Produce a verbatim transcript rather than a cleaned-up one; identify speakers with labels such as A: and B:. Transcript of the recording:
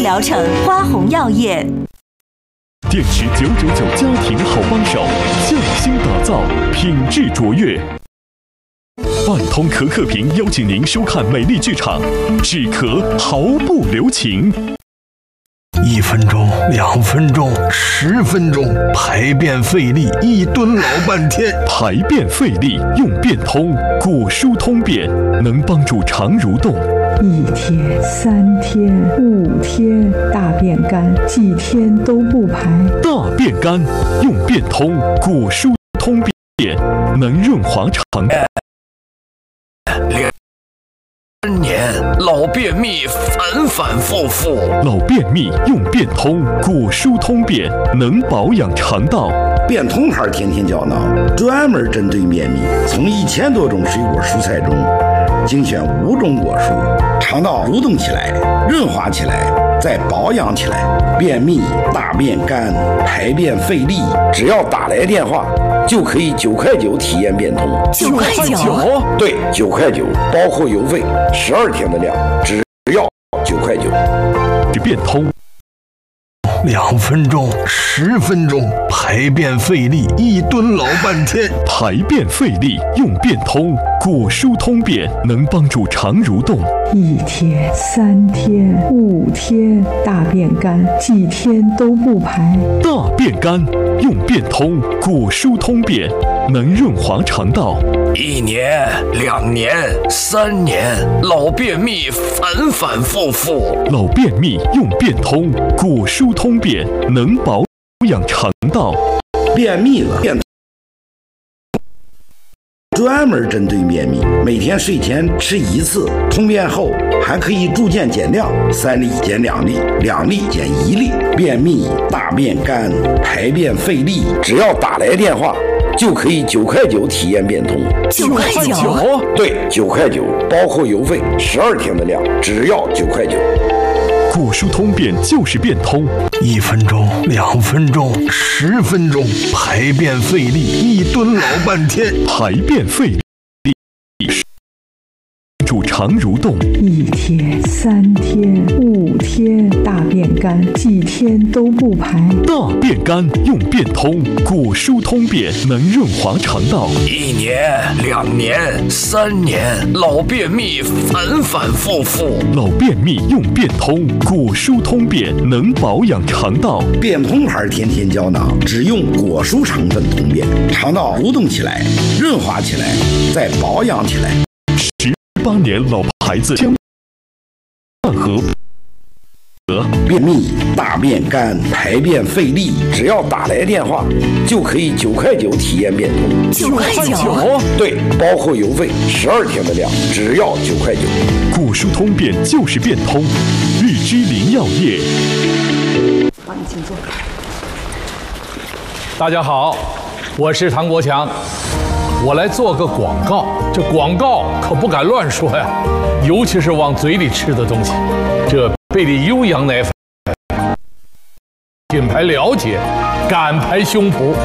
A: 疗程，花红药业。
B: 电池九九九家庭好帮手，匠心打造，品质卓越。万通可可屏邀请您收看美丽剧场，止咳毫不留情。
C: 一分钟，两分钟，十分钟，排便费力，一蹲老半天。
B: 排便费力用便通，果蔬通便能帮助肠蠕动。
D: 一天、三天、五天，大便干，几天都不排。
B: 大便干用便通，果蔬通便能润滑肠道。
E: 三年老便秘反反复复，
B: 老便秘用便通，果蔬通便能保养肠道。
F: 便通牌天天胶囊专门针对便秘，从一千多种水果蔬菜中精选五种果蔬，肠道蠕动起来，润滑起来，再保养起来。便秘、大便干、排便费力，只要打来电话就可以九块九体验便通。
A: 九块九？
F: 对，九块九，包括邮费，十二天的量，只要九块九。
B: 便通。
C: 两分钟，十分钟，排便费力，一蹲老半天。
B: 排便费力用便通，果蔬通便能帮助肠蠕动。
D: 一天、三天、五天，大便干，几天都不排。
B: 大便干用便通，果蔬通便能润滑肠道。
E: 一年、两年、三年，老便秘反反复复。
B: 老便秘用便通，果蔬通便能保养肠道。
F: 便秘了，便专门针对便秘，每天睡前吃一次，通便后还可以逐渐减量，三粒减两粒，两粒减一粒。便秘、大便干、排便费力，只要打来电话就可以九块九体验便通。
A: 九块九？
F: 对，九块九，包括邮费，十二天的量，只要九块九。
B: 果蔬通便就是便通。
C: 一分钟，两分钟，十分钟，排便费力，一蹲老半天。
B: 排便费力助肠蠕动。
D: 一天、三天、五天，大便干，几天都不排。
B: 大便干用便通，果蔬通便能润滑肠道。
E: 一年、两年、三年，老便秘反反复复。
B: 老便秘用便通，果蔬通便能保养肠道。
F: 便通牌天天胶囊只用果蔬成分通便，肠道蠕动起来，润滑起来，再保养起来。
B: 十八年老牌子，将饭盒。
F: 便秘、大便干、排便费力，只要打来电话就可以九块九体验便通。
A: 九块九？
F: 对，包括邮费，十二天的量，只要九块九。
B: 果蔬通便就是便通，日之林药业。
G: 好，你请坐。
H: 大家好，我是唐国强，我来做个广告。这广告可不敢乱说呀，尤其是往嘴里吃的东西。这贝利优羊奶粉，品牌了解，敢拍胸脯。